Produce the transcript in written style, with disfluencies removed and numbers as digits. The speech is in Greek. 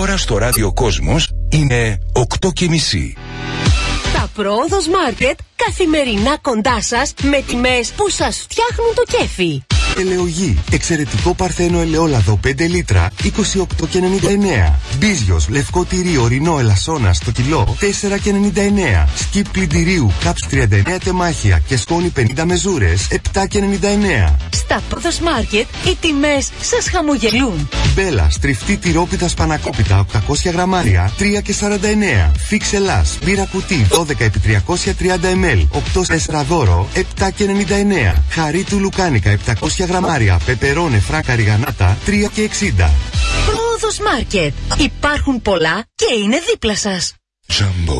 ώρα στο ράδιο Κόσμος είναι 8:30. Τα Πρόοδος Μάρκετ καθημερινά κοντά σας με τιμές που σας φτιάχνουν το κέφι. Ελαιογή. Εξαιρετικό παρθένο ελαιόλαδο 5 λίτρα 28,99. Μπίζιος λευκό τυρί ορεινό ελασσόνα στο κιλό 4,99. Σκιπ πλυντηρίου κάψ 39 τεμάχια και σκόνη 50 μεζούρες 7,99. Στα Πρόοδος Μάρκετ οι τιμές σας χαμογελούν. Μπέλα στριφτή τυρόπιτα σπανακόπιτα 800 γραμμάρια 3,49. Φίξ Ελλάς μπύρα κουτί 12 επί 330 ml 8,4 δώρο 7,99. Χαρί του λουκάνικα 700 γραμμάρια πεπερώνε φράκα ριγανάτα 3,60. Πρόοδος Μάρκετ. Υπάρχουν πολλά και είναι δίπλα σας. Jumbo.